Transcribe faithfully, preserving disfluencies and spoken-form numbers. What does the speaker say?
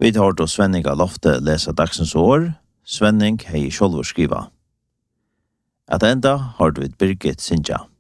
Vi tar då Svenning av Lofte läsa dagsens år. Svenning hei sjálvur skriva. At enda har du vid Birgit Sindja.